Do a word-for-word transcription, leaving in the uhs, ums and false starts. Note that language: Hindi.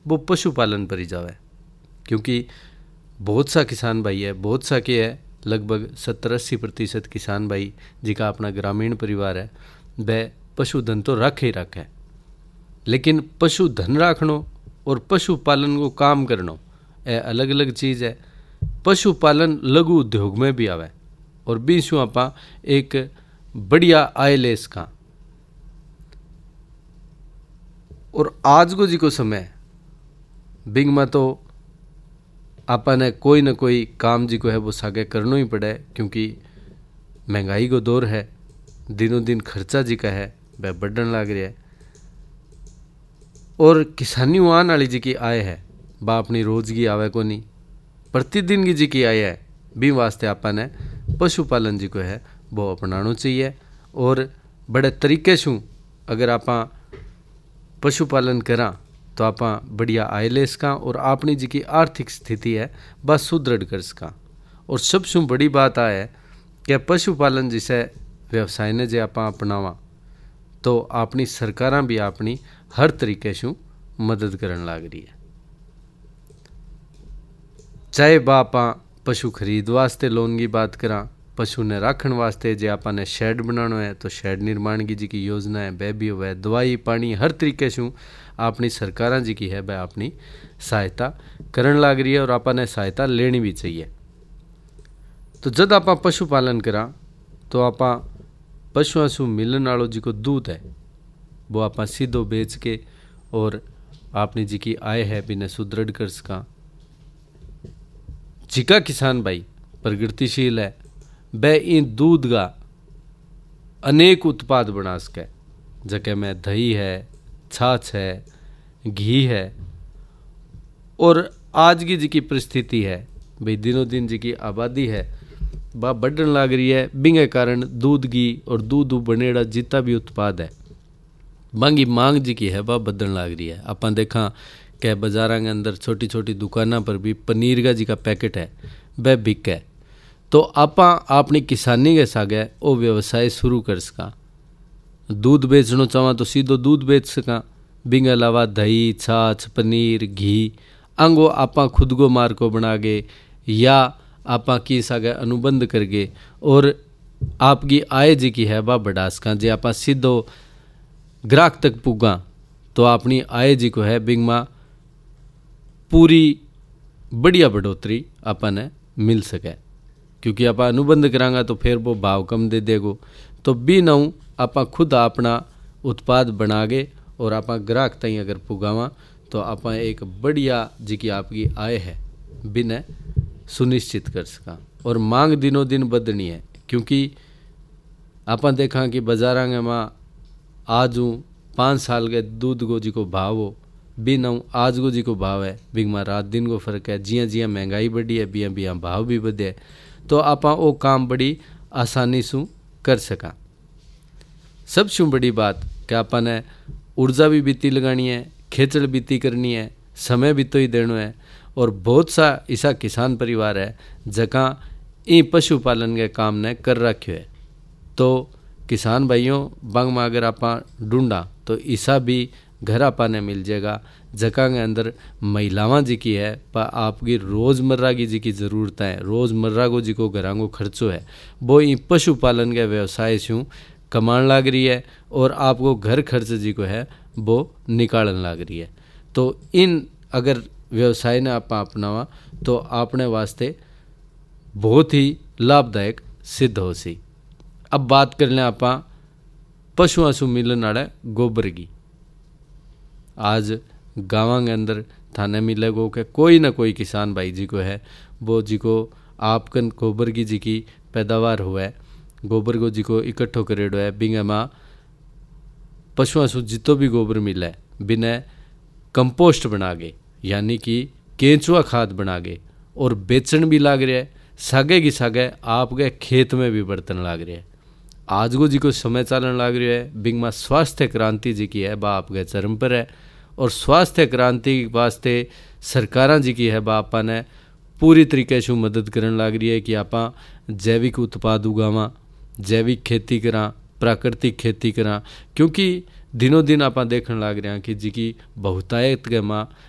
वो पशुपालन पर ही जावे। क्योंकि बहुत सा किसान भाई है, बहुत सा के है, लगभग सत्तर अस्सी प्रतिशत किसान भाई जिका अपना ग्रामीण परिवार है वह पशुधन तो रख ही रख है, लेकिन पशुधन राखनो और पशुपालन को काम करनो ए अलग अलग चीज़ है। पशुपालन लघु उद्योग में भी आवे और बीसू आपा एक बढ़िया आय ले सका। और आज को जी को समय बिंग में तो आपा ने कोई न कोई काम जी को है वो सागे करना ही पड़े, क्योंकि महंगाई को दौर है, दिनों दिन खर्चा जी का है वह बढ़ने लग रहा है। और किसानी आने वाली जी की आय है बा अपनी रोज की आवे को नहीं, प्रतिदिन की जी की आय है, भी वास्ते आपा ने पशुपालन जी को है वो अपनाना चाहिए। और बड़े तरीके से अगर आपा पशुपालन करा तो आप बढ़िया आय ले सका और अपनी जी की आर्थिक स्थिति है बस सुदृढ़ कर सका। और सबसे बड़ी बात आ है कि पशुपालन जिसे व्यवसाय ने जो आप अपनावा तो अपनी सरकारां भी अपनी हर तरीके से मदद करने लग रही है। चाहे बाप पशु खरीद वास्ते लोन की बात करा, पशु ने राखण वास्ते जे आपा ने शेड बनाना है तो शेड निर्माण की जी की योजना है वह भी हुआ है, दवाई पानी हर तरीके से अपनी सरकारां जी की है वह अपनी सहायता करन लग रही है और आपा ने सहायता लेनी भी चाहिए। तो जब आप पशुपालन करा तो आप पशुओं से मिलने वालों जी को दूध है वो आप सीधो बेच के और अपनी जी की आय है बिना सुदृढ़ कर सका। जिका किसान भाई प्रगतिशील है वह इन दूध का अनेक उत्पाद बना सके, जगह में दही है, छाछ है, घी है। और आज की जी की परिस्थिति है भाई दिनों दिन जी की आबादी है वह बढ़ने लग रही है, बिंगे कारण दूध घी और दूध बनेड़ा जितना भी उत्पाद है मांगी मांग जी की है वह बढ़ने लग रही है। अपन देखा कि बाजारों के अंदर छोटी छोटी दुकानों पर भी पनीर का जी का पैकेट है वह बिक है। तो आप अपनी किसानी के सागे वो व्यवसाय शुरू कर सका। दूध बेचना चाहवा तो सीधो दूध बेच सका, बिंग अलावा दही छाछ पनीर घी अंगो आप खुद को मार्को बना गे या आप की सागे अनुबंध करके और आपकी आय जी की है वह बढ़ा सका। जे आप सीधो ग्राहक तक पुगा तो अपनी आय जी को है बिंग में पूरी बढ़िया बढ़ोतरी आपने मिल सके। क्योंकि आप अनुबंध करांगा तो फिर वो भाव कम दे देगो, तो बी नऊ आप खुद अपना उत्पाद बनागे और आप ग्राहक तई अगर पुगावा तो आप एक बढ़िया जी की आपकी आय है बिना सुनिश्चित कर सका। और मांग दिनों दिन बढ़नी है, क्योंकि आप देखा कि बाजारा में आज पाँच साल के दूध को जी को भाव हो बी नऊ आज को जी को भाव है बिग में रात दिन को फर्क है। जिया जिया महंगाई बढ़ी है बिया बिया भाव भी बढ़े है, तो आप वो काम बड़ी आसानी से कर सका। सबसे बड़ी बात कि आपने ऊर्जा भी बीती लगानी है, खेचल बीती करनी है, समय भी तो ही देना है। और बहुत सा ऐसा किसान परिवार है जहाँ इन पशुपालन के काम ने कर रखे है। तो किसान भाइयों बंग में अगर आप ढूंढा तो ऐसा भी घर आपाने मिल जाएगा जगह के अंदर महिलावां जी की है पर आपकी रोज़मर्रा की जी की ज़रूरत है, रोज़मर्रा को जी को घरों को खर्चो है वो इन पशुपालन के व्यवसाय से कमान लग रही है और आपको घर खर्च जी को है वो निकालन लग रही है। तो इन अगर व्यवसाय ने आप अपनावा तो अपने वास्ते बहुत ही लाभदायक सिद्ध हो सी। अब बात कर लें आप पशुओं से मिलने वाले गोबर की। आज गाँव के अंदर थाने मिलेगो कि कोई ना कोई किसान भाई जी को है वो जी को आपकन गोबर की जी की पैदावार हुआ है, गोबर को जी को इकट्ठो करेडो है, बिंगे माँ पशुओं से जितो भी गोबर मिला है बिना कंपोस्ट बना गे यानी कि केंचुआ खाद बना गे और बेचन भी लाग रहा है, सागे की सागे आपके खेत में भी बर्तन लाग रहे हैं। आज को जी को समय चालन लग रहा है बिंग में स्वास्थ्य क्रांति जी की है बा आपके चरम पर है। और स्वास्थ्य क्रांति वास्ते सरकारां जी की है बा आपा ने पूरी तरीके से मदद करने लग रही है कि आप जैविक उत्पाद उगावा, जैविक खेती करा, प्राकृतिक खेती करा। क्योंकि दिनों दिन आप देखने लग रहे हैं कि जी की बहुतायत के माँ